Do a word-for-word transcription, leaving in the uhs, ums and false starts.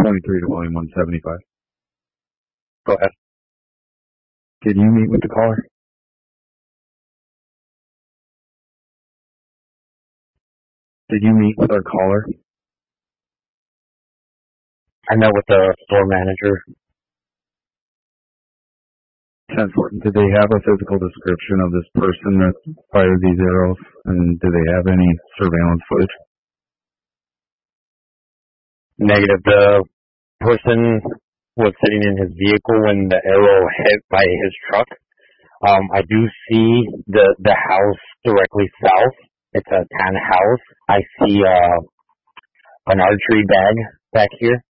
seventy-three to volume one seventy-five. Go ahead. Did you meet with the caller? Did you meet with our caller? I met with the store manager. ten four. Did they have a physical description of this person that fired these arrows? And do they have any surveillance footage? Negative. The person was sitting in his vehicle when the arrow hit by his truck. Um, I do see the, the house directly south. It's a tan house. I see uh, an archery bag back here.